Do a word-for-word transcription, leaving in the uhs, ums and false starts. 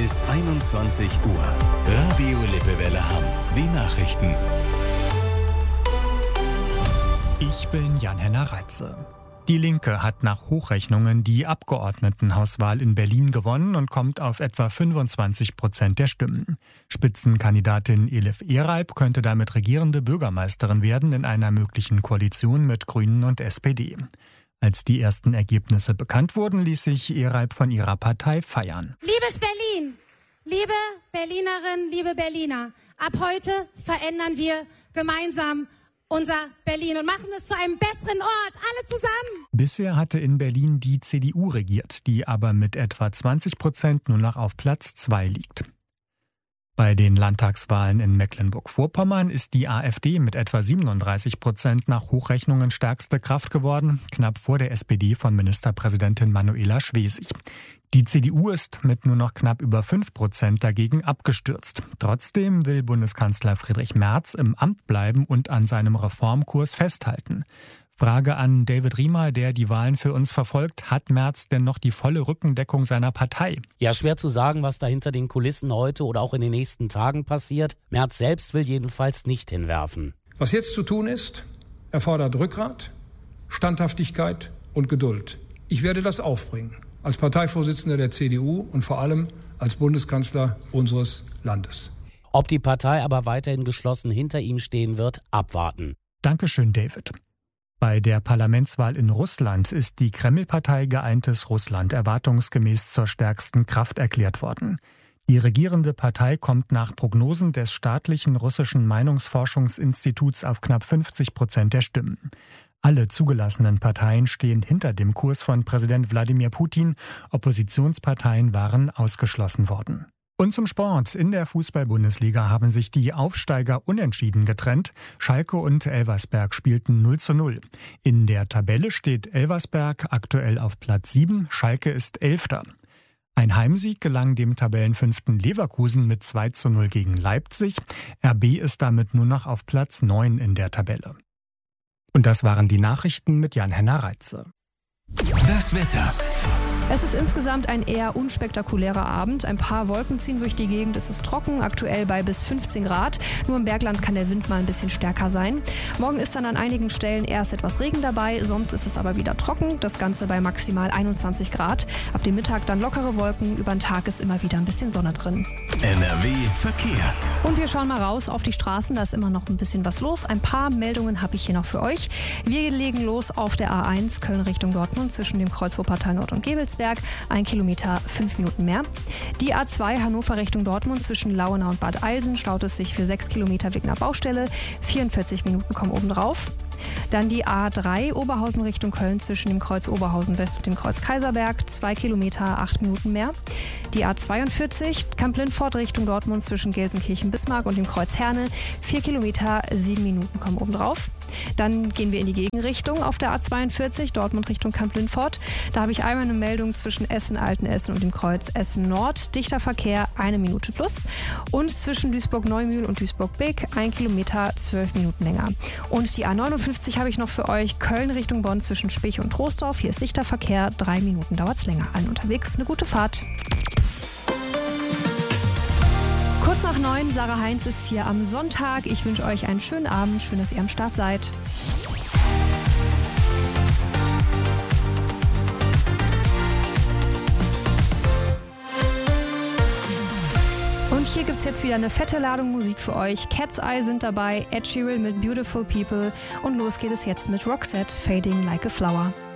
ist einundzwanzig Uhr. Radio Lippewelle Hamm. Die Nachrichten. Ich bin Jan-Henner Reitze. Die Linke hat nach Hochrechnungen die Abgeordnetenhauswahl in Berlin gewonnen und kommt auf etwa fünfundzwanzig Prozent der Stimmen. Spitzenkandidatin Elif Ereib könnte damit regierende Bürgermeisterin werden in einer möglichen Koalition mit Grünen und S P D. Als die ersten Ergebnisse bekannt wurden, ließ sich Ereib von ihrer Partei feiern. Liebes Berlin, liebe Berlinerinnen, liebe Berliner, ab heute verändern wir gemeinsam unser Berlin und machen es zu einem besseren Ort, alle zusammen. Bisher hatte in Berlin die C D U regiert, die aber mit etwa zwanzig Prozent nur noch auf Platz zwei liegt. Bei den Landtagswahlen in Mecklenburg-Vorpommern ist die AfD mit etwa siebenunddreißig Prozent nach Hochrechnungen stärkste Kraft geworden, knapp vor der S P D von Ministerpräsidentin Manuela Schwesig. Die C D U ist mit nur noch knapp über fünf Prozent dagegen abgestürzt. Trotzdem will Bundeskanzler Friedrich Merz im Amt bleiben und an seinem Reformkurs festhalten. Frage an David Riemer, der die Wahlen für uns verfolgt. Hat Merz denn noch die volle Rückendeckung seiner Partei? Ja, schwer zu sagen, was da hinter den Kulissen heute oder auch in den nächsten Tagen passiert. Merz selbst will jedenfalls nicht hinwerfen. Was jetzt zu tun ist, erfordert Rückgrat, Standhaftigkeit und Geduld. Ich werde das aufbringen. Als Parteivorsitzender der C D U und vor allem als Bundeskanzler unseres Landes. Ob die Partei aber weiterhin geschlossen hinter ihm stehen wird, abwarten. Dankeschön, David. Bei der Parlamentswahl in Russland ist die Kreml-Partei Geeintes Russland erwartungsgemäß zur stärksten Kraft erklärt worden. Die regierende Partei kommt nach Prognosen des staatlichen russischen Meinungsforschungsinstituts auf knapp fünfzig Prozent der Stimmen. Alle zugelassenen Parteien stehen hinter dem Kurs von Präsident Wladimir Putin. Oppositionsparteien waren ausgeschlossen worden. Und zum Sport. In der Fußball-Bundesliga haben sich die Aufsteiger unentschieden getrennt. Schalke und Elversberg spielten null zu null. In der Tabelle steht Elversberg aktuell auf Platz sieben, Schalke ist Elfter. Ein Heimsieg gelang dem Tabellenfünften Leverkusen mit zwei zu null gegen Leipzig. R B ist damit nur noch auf Platz neun in der Tabelle. Und das waren die Nachrichten mit Jan-Henner Reitze. Das Wetter. Es ist insgesamt ein eher unspektakulärer Abend. Ein paar Wolken ziehen durch die Gegend. Es ist trocken, aktuell bei bis fünfzehn Grad. Nur im Bergland kann der Wind mal ein bisschen stärker sein. Morgen ist dann an einigen Stellen erst etwas Regen dabei, sonst ist es aber wieder trocken. Das Ganze bei maximal einundzwanzig Grad. Ab dem Mittag dann lockere Wolken. Über den Tag ist immer wieder ein bisschen Sonne drin. N R W Verkehr. Und wir schauen mal raus auf die Straßen. Da ist immer noch ein bisschen was los. Ein paar Meldungen habe ich hier noch für euch. Wir legen los auf der A eins Köln Richtung Dortmund zwischen dem Kreuz Wuppertal Nord und Gebelsberg. Ein Kilometer, fünf Minuten mehr. Die A zwei Hannover Richtung Dortmund zwischen Lauenau und Bad Eilsen staut es sich für sechs Kilometer wegen einer Baustelle. vierundvierzig Minuten kommen obendrauf. Dann die A drei Oberhausen Richtung Köln zwischen dem Kreuz Oberhausen West und dem Kreuz Kaiserberg. zwei Kilometer, acht Minuten mehr. Die A zweiundvierzig Kamp-Lindfort Richtung Dortmund zwischen Gelsenkirchen-Bismarck und dem Kreuz Herne. vier Kilometer, sieben Minuten kommen obendrauf. Dann gehen wir in die Gegenrichtung auf der A zweiundvierzig, Dortmund Richtung Kamp-Lindfort. Da habe ich einmal eine Meldung zwischen Essen-Altenessen und dem Kreuz Essen-Nord. Dichter Verkehr, eine Minute plus. Und zwischen Duisburg-Neumühl und Duisburg-Beek, ein Kilometer, zwölf Minuten länger. Und die A neunundfünfzig habe ich noch für euch, Köln Richtung Bonn zwischen Spich und Troisdorf. Hier ist dichter Verkehr, drei Minuten dauert es länger. Allen unterwegs, eine gute Fahrt. Kurz nach neun, Sarah Heinz ist hier am Sonntag. Ich wünsche euch einen schönen Abend. Schön, dass ihr am Start seid. Und hier gibt es jetzt wieder eine fette Ladung Musik für euch. Cat's Eye sind dabei, Ed Sheeran mit Beautiful People. Und los geht es jetzt mit Roxette, Fading Like a Flower.